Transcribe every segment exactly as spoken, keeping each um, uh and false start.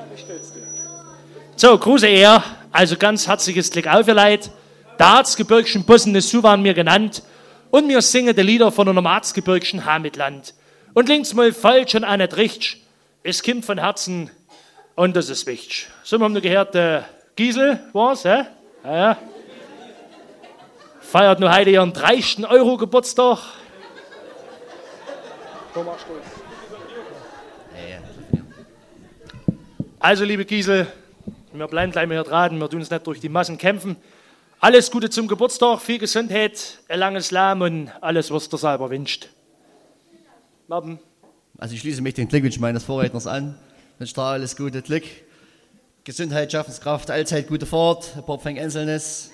So, Grüße er, also ganz herzliches Glück auf, ihr Leid. Der Erzgebirgschen Bussen ist so waren mir genannt und wir singen die Lieder von einem Erzgebirgschen Heimatland. Und links mal falsch und auch nicht richtig, es kommt von Herzen und das ist wichtig. So, wir haben nur gehört, der Giesel war's, hä? Ja, ja. Feiert nur heute ihren dreißigsten Euro Geburtstag. Also, liebe Giesel, wir bleiben gleich mal hier dran, wir tun uns nicht durch die Massen kämpfen. Alles Gute zum Geburtstag, viel Gesundheit, ein langes Leben und alles, was du selber wünscht. Martin. Also ich schließe mich den Glückwünschen meines Vorredners an. Ich wünsche dir alles Gute, Glück, Gesundheit, Schaffenskraft, allzeit gute Fahrt, ein paar Pfennig Einzelnes.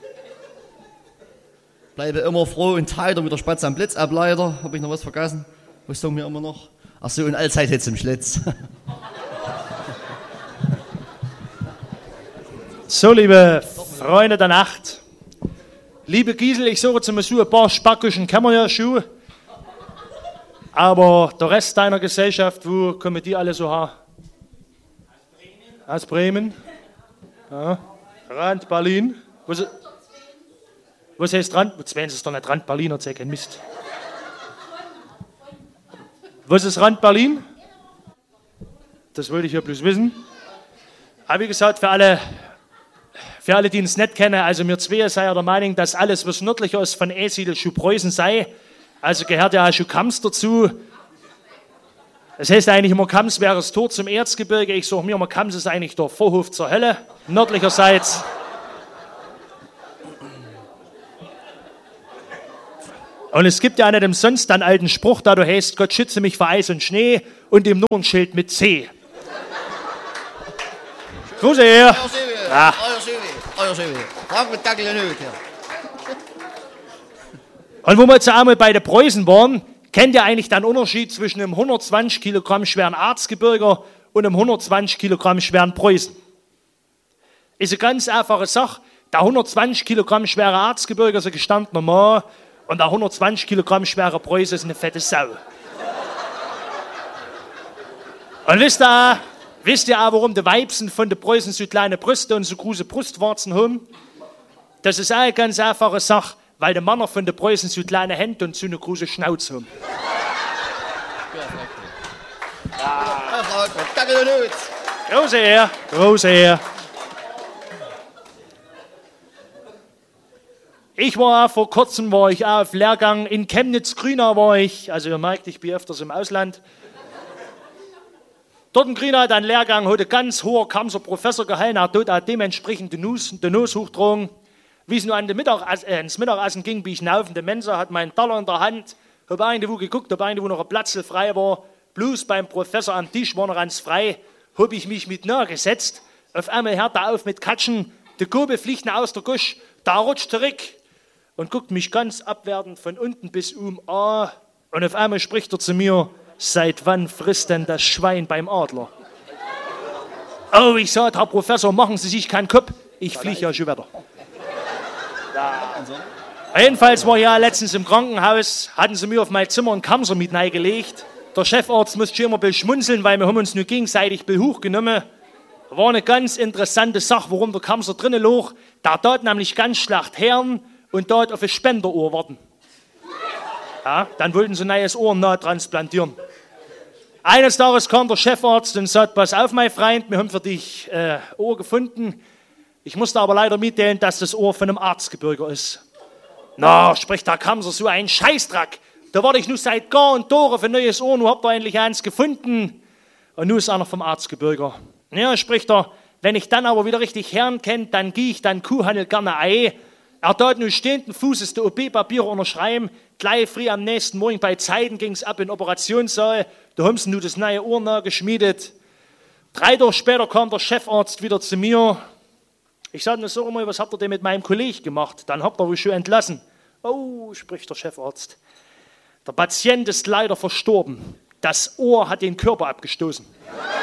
Bleibe immer froh und heiter mit der Spatze am Blitzableiter. Habe ich noch was vergessen? Was sagen wir immer noch? Ach so, und allzeit Hitze im Schlitz. So, liebe Freunde der Nacht, liebe Giesel, ich suche zum Beispiel ein paar Spackischen kann man ja schon, aber der Rest deiner Gesellschaft, wo kommen die alle so her? Aus Bremen. Ja. Rand Berlin. Was, was heißt Rand? Jetzt werden sie es doch nicht Rand Berlin, erzähl kein Mist. Was ist Rand Berlin? Das wollte ich ja bloß wissen. Aber wie gesagt, für alle... Für alle, die uns nicht kennen, also wir zwei sind ja der Meinung, dass alles, was nördlicher ist von Eesiedel, schon Preußen sei. Also gehört ja auch schon Kams dazu. Das heißt eigentlich immer, Kams wäre das Tor zum Erzgebirge. Ich sage mir immer, Kams ist eigentlich der Vorhof zur Hölle, nördlicherseits. Und es gibt ja nicht umsonst einen alten Spruch, da du heißt, Gott schütze mich vor Eis und Schnee und dem Nummernschild mit C. Grüße her. Ja. Und wo wir jetzt einmal bei den Preußen waren, kennt ihr eigentlich den Unterschied zwischen einem hundertzwanzig Kilogramm schweren Erzgebirger und einem hundertzwanzig Kilogramm schweren Preußen? Ist eine ganz einfache Sache. Der hundertzwanzig Kilogramm schwere Erzgebirger ist ein gestandener Mann und der hundertzwanzig Kilogramm schwere Preuße ist eine fette Sau. Und wisst ihr, wisst ihr auch, warum die Weibsen von den Preußen so kleine Brüste und so große Brustwarzen haben? Das ist auch eine ganz einfache Sache, weil die Männer von den Preußen so kleine Hände und so eine große Schnauze haben. Große Ehre, große Ehre. Ich war auch vor kurzem, war ich auch auf Lehrgang in Chemnitz-Grünau war ich, also ihr merkt, ich bin öfters im Ausland. Dort in Grünau hat ein Lehrgang, hat ein ganz hoher Kamser Professor gehalten, er hat dort auch dementsprechend den Nuss, den Nuss hochgetragen. Wie es nur an den Mittag, äh, ins Mittagessen ging, bin ich hinauf in der Mensa, hat meinen Teller in der Hand, habe irgendwo geguckt, ob irgendwo noch ein Platz frei war. Bloß beim Professor am Tisch war noch ganz frei, habe ich mich mit nahe gesetzt. Auf einmal hört er auf mit Katschen, die Gurbe fliegt nach aus der Gusch, da rutscht zurück und guckt mich ganz abwertend von unten bis um an. Und auf einmal spricht er zu mir, seit wann frisst denn das Schwein beim Adler? Oh, ich sagte, Herr Professor, machen Sie sich keinen Kopf, ich fliege ja schon wieder. Ja. Jedenfalls war ich ja letztens im Krankenhaus, hatten sie mir auf mein Zimmer einen Kamser mit reingelegt. Der Chefarzt musste schon immer ein bisschen schmunzeln, weil wir haben uns nur gegenseitig hochgenommen. War eine ganz interessante Sache, warum der Kamser drinnen lag. Der dort nämlich ganz schlecht hören und dort auf ein Spenderohr warten. Ja, dann wollten sie ein neues Ohr nahe transplantieren. Eines Tages kam der Chefarzt und sagte, pass auf, mein Freund, wir haben für dich äh, Ohr gefunden. Ich musste aber leider mitteilen, dass das Ohr von einem Erzgebirger ist. Na, spricht der Kamser, so ein Scheißdreck. Da warte ich nur seit Jahr und Tore für ein neues Ohr, nun habt ihr endlich eins gefunden. Und nun ist einer vom Erzgebirger. Ja, spricht er, wenn ich dann aber wieder richtig Herrn kenne, dann gehe ich dann Kuhhandel gerne ein. Er tat nun stehenden Fußes die O P-Papiere unterschreiben. Gleich früh am nächsten Morgen bei Zeiten ging es ab in den Operationssaal. Da haben sie nun das neue Ohr nachgeschmiedet. Drei Tage später kam der Chefarzt wieder zu mir. Ich sagte, sag mal, was habt ihr denn mit meinem Kollegen gemacht? Dann habt ihr wohl schon entlassen. Oh, spricht der Chefarzt. Der Patient ist leider verstorben. Das Ohr hat den Körper abgestoßen.